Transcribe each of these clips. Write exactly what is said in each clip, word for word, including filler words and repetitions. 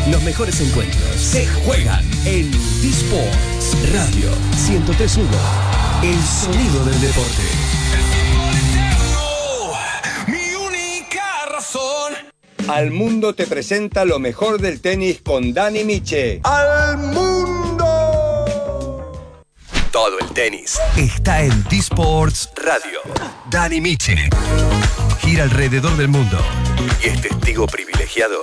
Los mejores encuentros se juegan en D-Sports Radio ciento tres punto uno. El sonido del deporte. Mi única razón. Al Mundo te presenta lo mejor del tenis con Dani Miche. ¡Al mundo! Todo el tenis está en D-Sports Radio. Dani Miche gira alrededor del mundo y es testigo privilegiado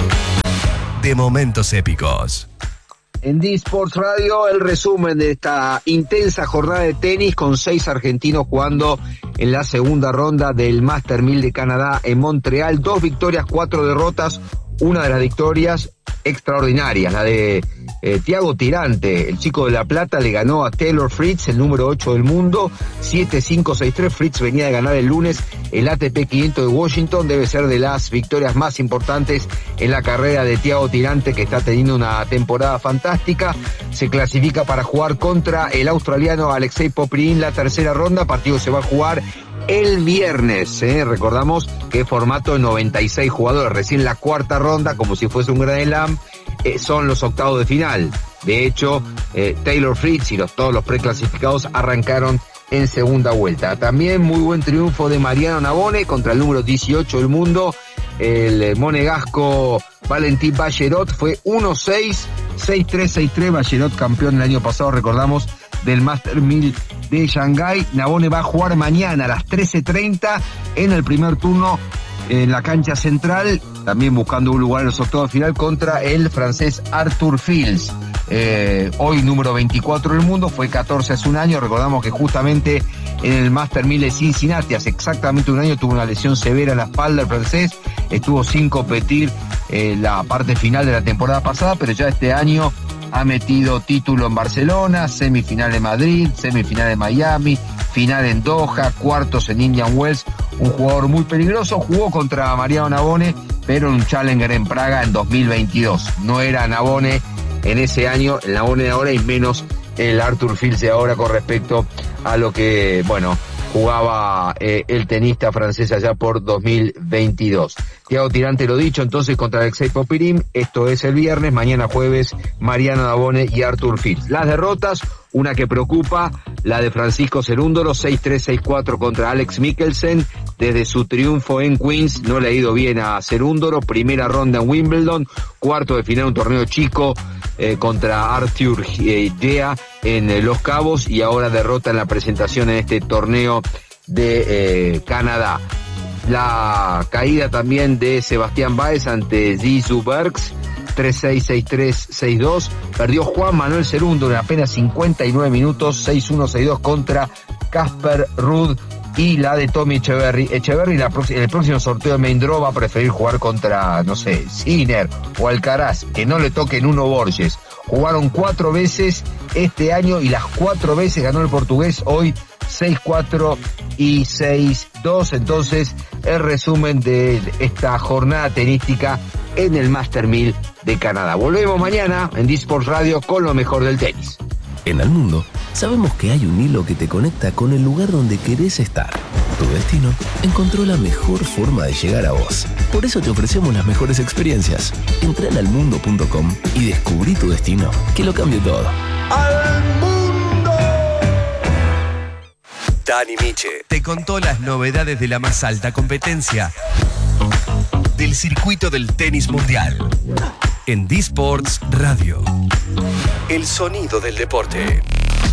de momentos épicos. En D-Sports Radio, el resumen de esta intensa jornada de tenis con seis argentinos jugando en la segunda ronda del Master mil de Canadá en Montreal. Dos victorias, cuatro derrotas. Una de las victorias extraordinarias, la de eh, Thiago Tirante, el chico de La Plata, le ganó a Taylor Fritz, el número ocho del mundo, siete cinco seis tres. Fritz venía de ganar el lunes el A T P quinientos de Washington, debe ser de las victorias más importantes en la carrera de Thiago Tirante, que está teniendo una temporada fantástica. Se clasifica para jugar contra el australiano Alexei Popyrin la tercera ronda, partido se va a jugar el viernes, ¿eh? Recordamos que formato de noventa y seis jugadores, recién la cuarta ronda, como si fuese un Grand Slam, eh, son los octavos de final. De hecho, eh, Taylor Fritz y los, todos los preclasificados arrancaron en segunda vuelta. También muy buen triunfo de Mariano Navone contra el número dieciocho del mundo. El monegasco Valentín Ballerot fue uno seis, seis tres, seis tres. Ballerot campeón el año pasado, recordamos, del Master mil de Shanghái. Navone va a jugar mañana a las trece treinta en el primer turno en la cancha central, también buscando un lugar en los octavos de final contra el francés Arthur Fils. Eh, hoy número veinticuatro del mundo, fue catorce hace un año. Recordamos que justamente en el Master mil de Cincinnati, hace exactamente un año, tuvo una lesión severa en la espalda el francés, estuvo sin competir eh, la parte final de la temporada pasada, pero ya este año ha metido título en Barcelona, semifinal en Madrid, semifinal en Miami, final en Doha, cuartos en Indian Wells. Un jugador muy peligroso, jugó contra Mariano Navone, pero en un Challenger en Praga en dos mil veintidós. No era Navone en ese año, el Navone de ahora, y menos el Arthur Fils de ahora con respecto a lo que, bueno, jugaba eh, el tenista francés allá por dos mil veintidós. Thiago Tirante, lo dicho, entonces contra Alexei Popyrin, esto es el viernes, mañana jueves, Mariano Navone y Arthur Fils. Las derrotas, una que preocupa, la de Francisco Cerúndolo, seis tres, seis cuatro contra Alex Mikkelsen. Desde su triunfo en Queens no le ha ido bien a Cerúndolo, primera ronda en Wimbledon, cuarto de final un torneo chico eh, contra Arthur eh, Gea en eh, Los Cabos, y ahora derrota en la presentación en este torneo de eh, Canadá. La caída también de Sebastián Báez ante Zizou Bergs, tres seis, seis tres, seis dos. Perdió Juan Manuel Cerúndolo en apenas cincuenta y nueve minutos, seis uno, seis dos contra Casper Ruud. Y la de Tommy Echeverry. Echeverry la prox- en el próximo sorteo de Main Draw va a preferir jugar contra, no sé, Sinner o Alcaraz, que no le toquen Uno Borges. Jugaron cuatro veces este año y las cuatro veces ganó el portugués, hoy seis cuatro y seis dos. Entonces, el resumen de esta jornada tenística en el Master mil de Canadá. Volvemos mañana en D-Sports Radio con lo mejor del tenis. En Al Mundo, sabemos que hay un hilo que te conecta con el lugar donde querés estar. Tu destino encontró la mejor forma de llegar a vos. Por eso te ofrecemos las mejores experiencias. Entra en almundo punto com y descubrí tu destino, que lo cambie todo. ¡Al mundo! Dani Miche te contó las novedades de la más alta competencia del circuito del tenis mundial. En D-Sports Radio. El sonido del deporte.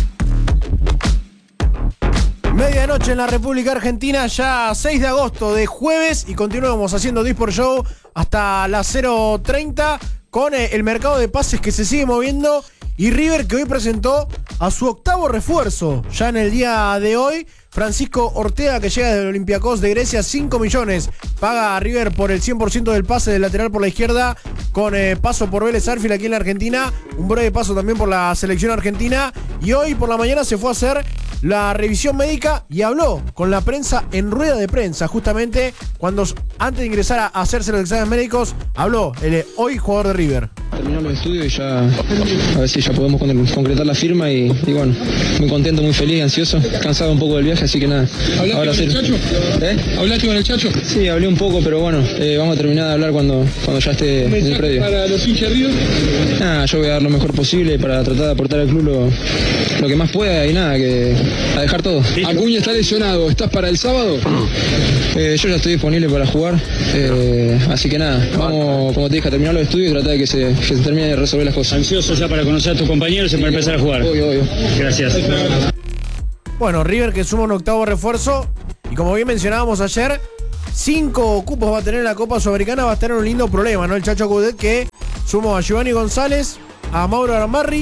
Medianoche en la República Argentina, ya seis de agosto de jueves, y continuamos haciendo D-Sport Show hasta las cero treinta con el mercado de pases que se sigue moviendo, y River, que hoy presentó a su octavo refuerzo ya en el día de hoy. Francisco Ortega, que llega del Olympiacos de Grecia, cinco millones paga a River por el cien por ciento del pase del lateral por la izquierda, con eh, paso por Vélez Sarsfield aquí en la Argentina, un breve paso también por la selección argentina, y hoy por la mañana se fue a hacer la revisión médica y habló con la prensa en rueda de prensa, justamente cuando antes de ingresar a hacerse los exámenes médicos, habló el eh, hoy jugador de River. terminar los estudios y ya a ver si ya podemos con- concretar la firma y, y bueno, muy contento, muy feliz, ansioso, cansado un poco del viaje, así que nada. ¿Hablaste ahora con sí. el Chacho? ¿Eh? ¿Hablaste con el Chacho? Sí, hablé un poco, pero bueno, eh, vamos a terminar de hablar cuando, cuando ya esté ¿Un en el mensaje predio. para los hinchas de River? Nada, yo voy a dar lo mejor posible para tratar de aportar al club lo, lo que más pueda y nada, que a dejar todo. Acuña está lesionado, ¿estás para el sábado? Eh, yo ya estoy disponible para jugar, eh, así que nada, vamos, como te dije, a terminar los estudios y tratar de que se, que se termine de resolver las cosas. Ansioso ya para conocer a tus compañeros y para empezar a jugar. Obvio, obvio. Gracias. Bueno, River que suma un octavo refuerzo. Y como bien mencionábamos ayer, cinco cupos va a tener la Copa Sudamericana. Va a estar en un lindo problema, ¿no? El Chacho Coudet que sumó a Giovanni González, a Mauro Arambarri,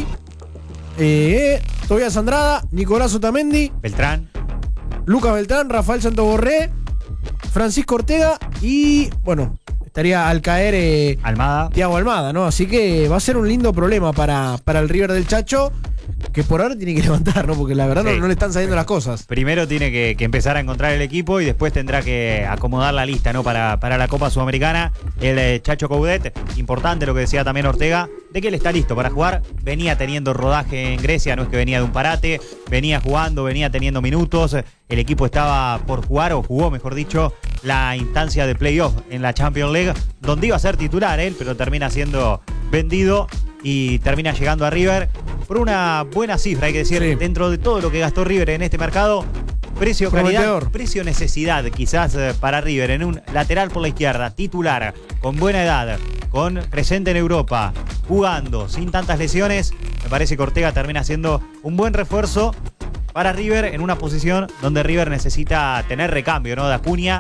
eh, Tobias Andrada, Nicolás Otamendi, Beltrán, Lucas Beltrán, Rafael Santoborré, Francisco Ortega y, bueno, estaría al caer eh, Almada. Thiago Almada, ¿no? Así que va a ser un lindo problema para, para el River del Chacho, que por ahora tiene que levantar, ¿no? Porque la verdad Sí. no, no le están saliendo las cosas. Primero tiene que, que empezar a encontrar el equipo y después tendrá que acomodar la lista, ¿no? Para, para la Copa Sudamericana. El eh, Chacho Coudet, importante lo que decía también Ortega, de que él está listo para jugar. Venía teniendo rodaje en Grecia, no es que venía de un parate, venía jugando, venía teniendo minutos. El equipo estaba por jugar, o jugó, mejor dicho, la instancia de playoff en la Champions League, donde iba a ser titular él, pero termina siendo vendido y termina llegando a River por una buena cifra, hay que decir, Sí. dentro de todo lo que gastó River en este mercado. Precio calidad, Prometedor. precio necesidad quizás eh, para River en un lateral por la izquierda, titular, con buena edad, con presente en Europa, jugando sin tantas lesiones. Me parece que Ortega termina siendo un buen refuerzo para River en una posición donde River necesita tener recambio, ¿no? De Acuña,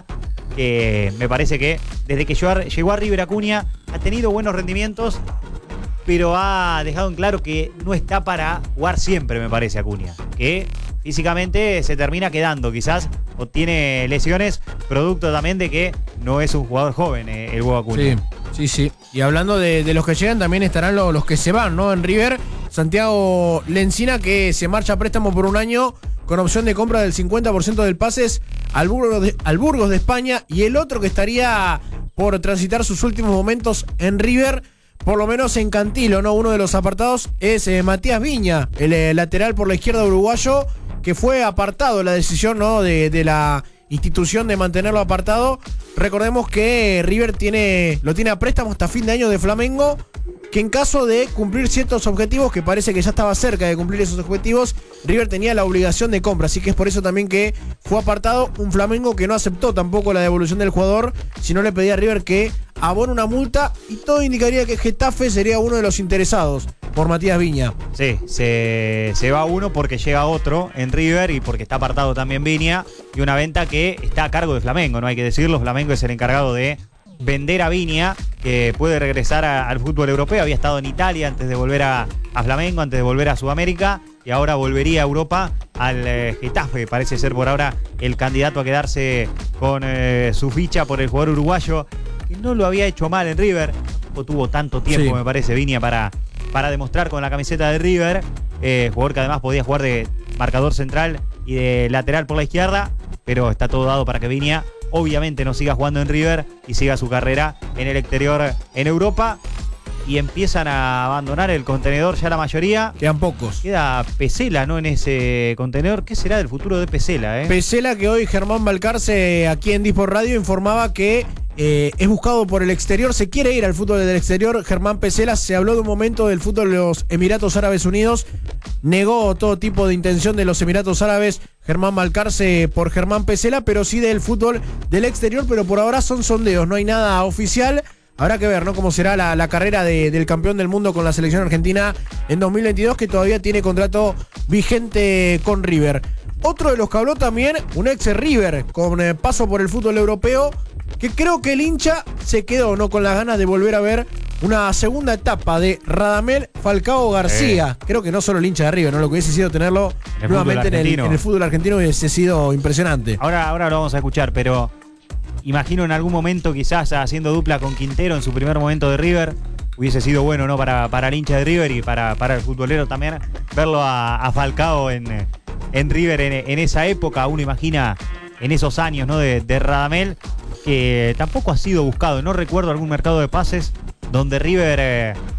que me parece que desde que llegó a River Acuña ha tenido buenos rendimientos, pero ha dejado en claro que no está para jugar siempre, me parece, Acuña. Que físicamente se termina quedando, quizás, o tiene lesiones, producto también de que no es un jugador joven, eh, el huevo Acuña. Sí, sí, sí. Y hablando de, de los que llegan, también estarán lo- los que se van, ¿no? En River, Santiago Lencina, que se marcha a préstamo por un año con opción de compra del cincuenta por ciento del pases al Burgos de, al Burgos de España. Y el otro que estaría por transitar sus últimos momentos en River, por lo menos en Cantilo, ¿no? Uno de los apartados es eh, Matías Viña, el eh, lateral por la izquierda uruguayo, que fue apartado la decisión, ¿no? de, de la institución de mantenerlo apartado. Recordemos que River tiene lo tiene a préstamo hasta fin de año de Flamengo, que en caso de cumplir ciertos objetivos, que parece que ya estaba cerca de cumplir esos objetivos, River tenía la obligación de compra, así que es por eso también que fue apartado. Un Flamengo que no aceptó tampoco la devolución del jugador, sino le pedía a River que abone una multa, y todo indicaría que Getafe sería uno de los interesados por Matías Viña. Sí, se, se va uno porque llega otro en River y porque está apartado también Viña, y una venta que está a cargo de Flamengo, no hay que decirlo. Flamengo es el encargado de vender a Viña, que puede regresar a- al fútbol europeo. Había estado en Italia antes de volver a, a Flamengo, antes de volver a Sudamérica, y ahora volvería a Europa al eh, Getafe. Parece ser por ahora el candidato a quedarse con eh, su ficha por el jugador uruguayo, que no lo había hecho mal en River. Tampoco tuvo tanto tiempo, Sí. me parece, Viña para, para demostrar con la camiseta de River. Eh, jugador que además podía jugar de marcador central y de lateral por la izquierda, pero está todo dado para que Viña obviamente no siga jugando en River y siga su carrera en el exterior en Europa. Y empiezan a abandonar el contenedor ya la mayoría. Quedan pocos. Queda Pesela, ¿no? En ese contenedor. ¿Qué será del futuro de Pesela, eh? Pesela, que hoy Germán Balcarce aquí en Dispor Radio informaba que eh, es buscado por el exterior, se quiere ir al fútbol del exterior. Germán Pesela, se habló de un momento del fútbol de los Emiratos Árabes Unidos, negó todo tipo de intención de los Emiratos Árabes Germán Balcarce por Germán Pesela, pero sí del fútbol del exterior, pero por ahora son sondeos, no hay nada oficial. Habrá que ver, ¿no? Cómo será la, la carrera de, del campeón del mundo con la selección argentina en dos mil veintidós, que todavía tiene contrato vigente con River. Otro de los que habló también, un ex River con eh, paso por el fútbol europeo, que creo que el hincha se quedó, ¿no? Con las ganas de volver a ver una segunda etapa de Radamel Falcao García. Eh. Creo que no solo el hincha de River, ¿no? Lo que hubiese sido tenerlo En el nuevamente fútbol en el, argentino. en el fútbol argentino hubiese sido impresionante. Ahora, ahora lo vamos a escuchar, pero imagino en algún momento quizás haciendo dupla con Quintero en su primer momento de River. Hubiese sido bueno, ¿no? Para, para el hincha de River y para, para el futbolero también, verlo a, a Falcao en, en River en, en esa época. Uno imagina en esos años, ¿no? De, de Radamel, que tampoco ha sido buscado. No recuerdo algún mercado de pases donde River eh,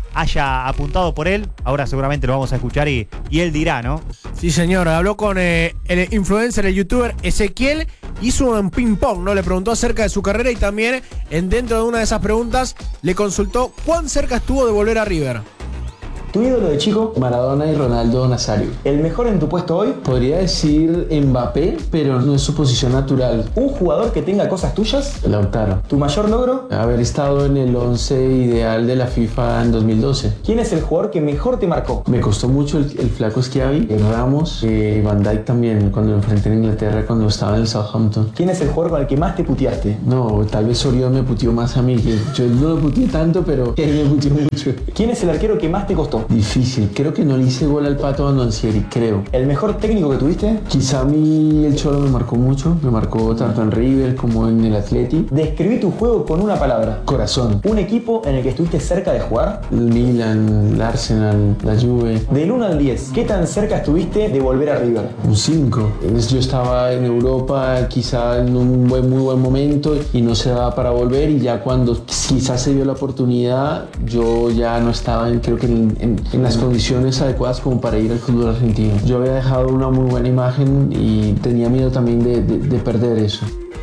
haya apuntado por él. Ahora seguramente lo vamos a escuchar y, y él dirá, ¿no? Sí, señor. Habló con eh, el influencer, el youtuber Ezequiel. Hizo un ping-pong, ¿no? Le preguntó acerca de su carrera y también, en dentro de una de esas preguntas, le consultó cuán cerca estuvo de volver a River. ¿Tu ídolo de chico? Maradona y Ronaldo Nazario. ¿El mejor en tu puesto hoy? Podría decir Mbappé, pero no es su posición natural. ¿Un jugador que tenga cosas tuyas? Lautaro. ¿Tu mayor logro? Haber estado en el once ideal de la FIFA en dos mil doce. ¿Quién es el jugador que mejor te marcó? Me costó mucho el, el flaco Schiavi, el Ramos, eh, Van Dijk también, cuando lo enfrenté en Inglaterra, cuando estaba en el Southampton. ¿Quién es el jugador con el que más te puteaste? No, tal vez Orión me puteó más a mí, que yo no lo puteé tanto, pero él me puteó mucho. ¿Quién es el arquero que más te costó? Difícil. Creo que no le hice gol al Pato Andoncieri, creo. ¿El mejor técnico que tuviste? Quizá a mí el Cholo me marcó mucho. Me marcó tanto en River como en el Atleti. Describí tu juego con una palabra. Corazón. ¿Un equipo en el que estuviste cerca de jugar? El Milan, el Arsenal, la Juve. Del uno al diez, ¿qué tan cerca estuviste de volver a River? Un cinco. Yo estaba en Europa quizá en un buen, muy buen momento y no se daba para volver, y ya cuando quizás se dio la oportunidad, yo ya no estaba en, creo que en, en, en las condiciones adecuadas como para ir al fútbol argentino. Yo había dejado una muy buena imagen y tenía miedo también de, de, de perder eso.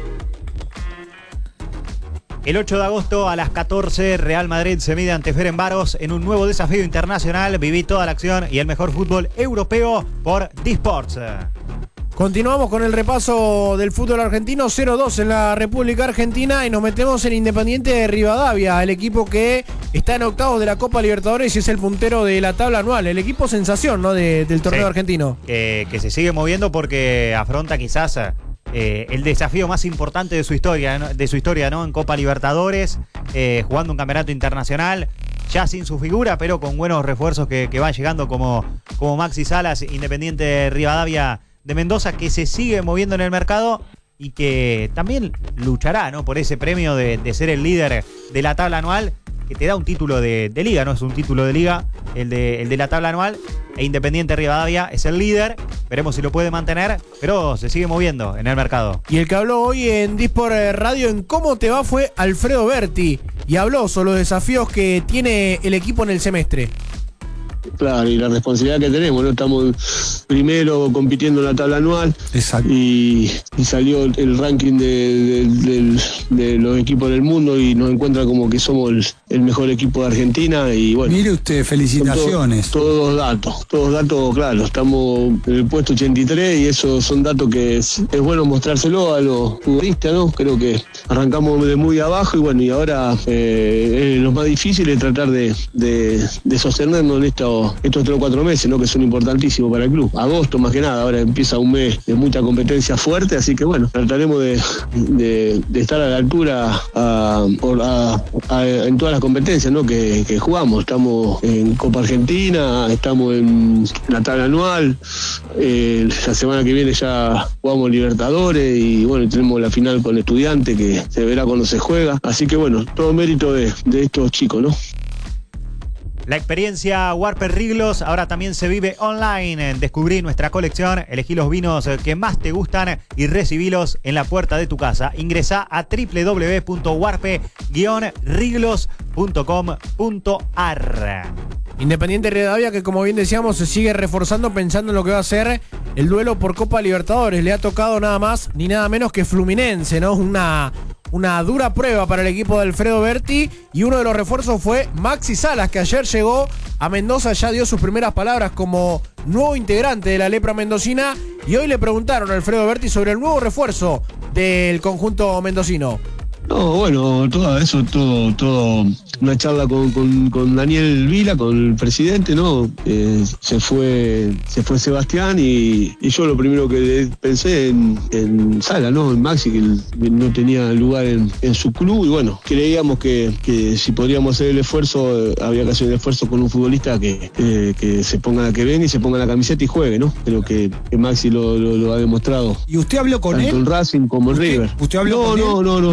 El ocho de agosto a las catorce, Real Madrid se mide ante Ferencváros en un nuevo desafío internacional. Viví toda la acción y el mejor fútbol europeo por D-Sports. Continuamos con el repaso del fútbol argentino. cero dos en la República Argentina y nos metemos en Independiente de Rivadavia, el equipo que está en octavos de la Copa Libertadores y es el puntero de la tabla anual, el equipo sensación, ¿no? de, del torneo sí, argentino. Eh, que se sigue moviendo porque afronta quizás eh, el desafío más importante de su historia, ¿no? de su historia, ¿no? En Copa Libertadores, eh, jugando un campeonato internacional. Ya sin su figura, pero con buenos refuerzos que, que van llegando como, como Maxi Salas. Independiente de Rivadavia de Mendoza, que se sigue moviendo en el mercado y que también luchará, ¿no? por ese premio de, de ser el líder de la tabla anual, que te da un título de, de liga, no es un título de liga, el de, el de la tabla anual, e Independiente Rivadavia es el líder, veremos si lo puede mantener, pero se sigue moviendo en el mercado. Y el que habló hoy en Dispor Radio en Cómo Te Va fue Alfredo Berti, y habló sobre los desafíos que tiene el equipo en el semestre. Claro, y la responsabilidad que tenemos, ¿no? Estamos primero compitiendo en la tabla anual. Exacto. Y, y salió el ranking de, de, de, de los equipos del mundo y nos encuentra como que somos el, el mejor equipo de Argentina. Y bueno, mire usted, felicitaciones. Todo, todos datos, todos datos, claro, estamos en el puesto ochenta y tres y esos son datos que es, es bueno mostrárselo a los futbolistas, ¿no? Creo que arrancamos de muy abajo y bueno, y ahora eh, lo más difícil es tratar de, de, de sostenernos en esto. Estos tres o cuatro meses, ¿no? que son importantísimos para el club. Agosto más que nada, ahora empieza un mes de mucha competencia fuerte, así que bueno, trataremos de, de, de estar a la altura a, a, a, en todas las competencias, ¿no? que, que jugamos. Estamos en Copa Argentina, estamos en la tabla anual, eh, la semana que viene ya jugamos Libertadores y bueno, tenemos la final con Estudiantes que se verá cuando se juega, así que bueno, todo mérito de, de estos chicos, ¿no? La experiencia Warper Riglos ahora también se vive online. Descubrí nuestra colección, elegí los vinos que más te gustan y recibilos en la puerta de tu casa. Ingresá a doble u doble u doble u punto warpe guion riglos punto com punto a r. Independiente Rivadavia que, como bien decíamos, se sigue reforzando pensando en lo que va a ser el duelo por Copa Libertadores. Le ha tocado nada más ni nada menos que Fluminense, ¿no? Una... Una dura prueba para el equipo de Alfredo Berti y uno de los refuerzos fue Maxi Salas, que ayer llegó a Mendoza, ya dio sus primeras palabras como nuevo integrante de la lepra mendocina y hoy le preguntaron a Alfredo Berti sobre el nuevo refuerzo del conjunto mendocino. No, bueno, todo eso, todo, todo, una charla con, con, con Daniel Vila, con el presidente, ¿no? Eh, se fue, se fue Sebastián y, y yo lo primero que pensé en, en Sala, ¿no? En Maxi, que no tenía lugar en, en su club y bueno, creíamos que, que si podríamos hacer el esfuerzo, eh, había que hacer el esfuerzo con un futbolista que, eh, que se ponga la que viene y se ponga la camiseta y juegue, ¿no? Creo que, que Maxi lo, lo, lo ha demostrado. ¿Y usted habló con tanto él? Tanto en Racing como en River. ¿Usted habló no, con no, él? No, no, no, no.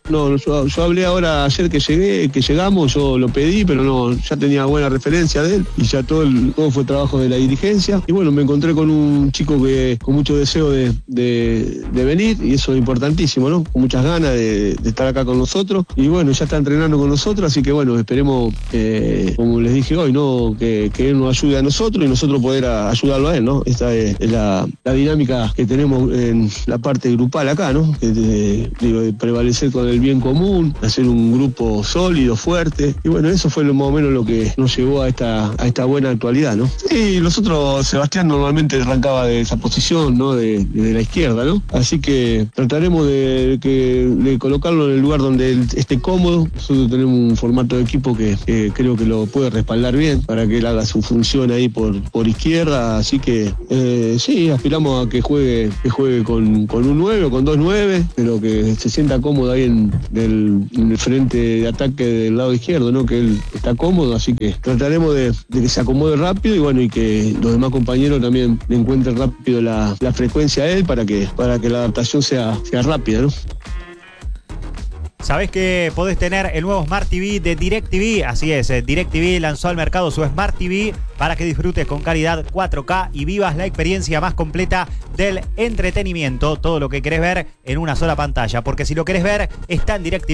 no, yo, yo hablé ahora ayer que llegué, que llegamos, yo lo pedí, pero no, ya tenía buena referencia de él y ya todo, el, todo fue trabajo de la dirigencia. Y bueno, me encontré con un chico que con mucho deseo de, de, de venir y eso es importantísimo, ¿no? Con muchas ganas de, de estar acá con nosotros y bueno, ya está entrenando con nosotros, así que bueno, esperemos, eh, como les dije hoy, ¿no? Que, que él nos ayude a nosotros y nosotros poder a, ayudarlo a él, ¿no? Esta es, es la, la dinámica que tenemos en la parte grupal acá, ¿no? Que, de, digo, de prevalecer con el bien común, hacer un grupo sólido, fuerte y bueno, eso fue lo, más o menos lo que nos llevó a esta, a esta buena actualidad, ¿no? Y nosotros, Sebastián normalmente arrancaba de esa posición, ¿no? De, de la izquierda, ¿no? Así que trataremos de, que, de colocarlo en el lugar donde él esté cómodo. Nosotros tenemos un formato de equipo que eh, creo que lo puede respaldar bien para que él haga su función ahí por, por izquierda, así que eh, sí, aspiramos a que juegue, que juegue con, con un nueve o con dos nueve, pero que se sienta cómodo ahí en, del, en el frente de ataque del lado izquierdo, ¿no? Que él está cómodo, así que trataremos de, de que se acomode rápido y bueno, y que los demás compañeros también le encuentren rápido la, la frecuencia a él para que, para que la adaptación sea, sea rápida, ¿no? ¿Sabés que podés tener el nuevo Smart T V de DirecTV? Así es, DirecTV lanzó al mercado su Smart T V para que disfrutes con calidad cuatro K y vivas la experiencia más completa del entretenimiento. Todo lo que querés ver en una sola pantalla, porque si lo querés ver está en DirecTV.